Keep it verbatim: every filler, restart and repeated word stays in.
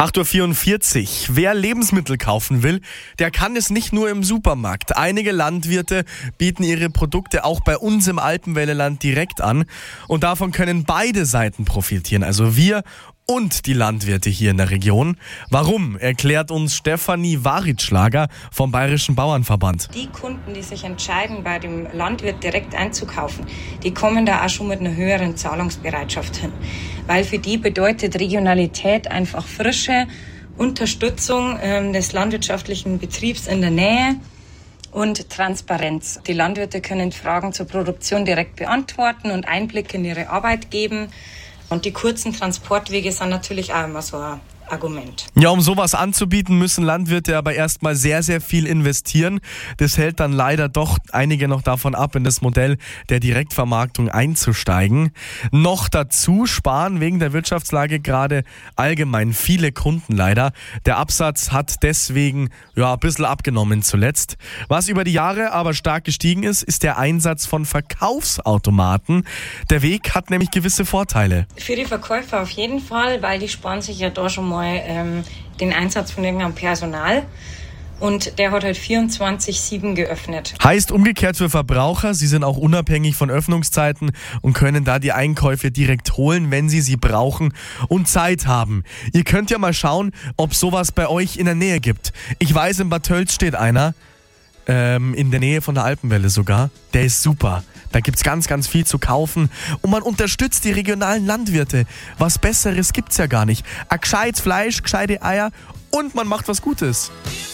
acht Uhr vierundvierzig. Wer Lebensmittel kaufen will, der kann es nicht nur im Supermarkt. Einige Landwirte bieten ihre Produkte auch bei uns im Alpenwelleland direkt an. Und davon können beide Seiten profitieren, also wir und die Landwirte hier in der Region. Warum, erklärt uns Stefanie Waritschlager vom Bayerischen Bauernverband. Die Kunden, die sich entscheiden, bei dem Landwirt direkt einzukaufen, die kommen da auch schon mit einer höheren Zahlungsbereitschaft hin. Weil für die bedeutet Regionalität einfach Frische, Unterstützung ähm, des landwirtschaftlichen Betriebs in der Nähe und Transparenz. Die Landwirte können Fragen zur Produktion direkt beantworten und Einblick in ihre Arbeit geben. Und die kurzen Transportwege sind natürlich auch immer so ein Argument. Ja, um sowas anzubieten, müssen Landwirte aber erstmal sehr, sehr viel investieren. Das hält dann leider doch einige noch davon ab, in das Modell der Direktvermarktung einzusteigen. Noch dazu sparen wegen der Wirtschaftslage gerade allgemein viele Kunden leider. Der Absatz hat deswegen ja ein bisschen abgenommen zuletzt. Was über die Jahre aber stark gestiegen ist, ist der Einsatz von Verkaufsautomaten. Der Weg hat nämlich gewisse Vorteile. Für die Verkäufer auf jeden Fall, weil die sparen sich ja da schon mal ähm, den Einsatz von irgendeinem Personal. Und der hat halt vierundzwanzig sieben geöffnet. Heißt umgekehrt für Verbraucher, sie sind auch unabhängig von Öffnungszeiten und können da die Einkäufe direkt holen, wenn sie sie brauchen und Zeit haben. Ihr könnt ja mal schauen, ob sowas bei euch in der Nähe gibt. Ich weiß, in Bad Tölz steht einer, ähm, in der Nähe von der Alpenwelle sogar. Der ist super. Da gibt's ganz, ganz viel zu kaufen und man unterstützt die regionalen Landwirte. Was Besseres gibt's ja gar nicht. Ein gescheites Fleisch, gescheite Eier und man macht was Gutes.